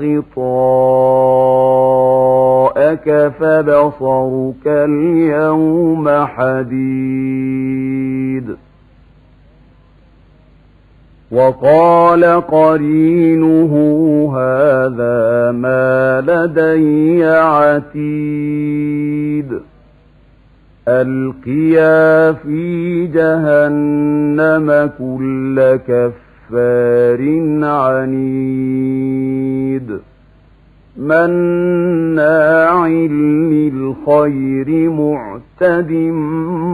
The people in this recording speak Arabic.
غطاءك فبصرك اليوم حديد. وقال قرينه هذا ما لدي عتيد. ألقيا في جهنم كل كفار عنيد مناع للخير معتد